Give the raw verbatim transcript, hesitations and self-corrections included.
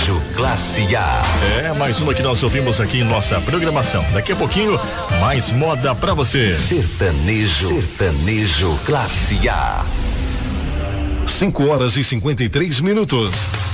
Sertanejo Classe A. É, mais uma que nós ouvimos aqui em nossa programação. Daqui a pouquinho, mais moda pra você. Sertanejo, Sertanejo Classe A. cinco horas e cinquenta e três minutos.